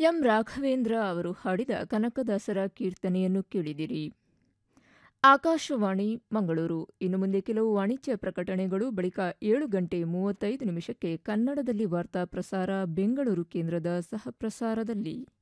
M Raghavendra ಅವರು ಹಾಡಿದ ಕನಕದಾಸರ ಕೀರ್ತನೆಯನ್ನು ಕೇಳಿದಿರಿ. ಆಕಾಶವಾಣಿ ಮಂಗಳೂರು. ಇನ್ನು ಮುಂದೆ ಕೆಲವು ವಾಣಿಜ್ಯ ಪ್ರಕಟಣೆಗಳು, ಬಳಿಕ 7:35 ಕನ್ನಡದಲ್ಲಿ ವಾರ್ತಾ ಪ್ರಸಾರ ಬೆಂಗಳೂರು ಕೇಂದ್ರದ ಸಹ ಪ್ರಸಾರದಲ್ಲಿ.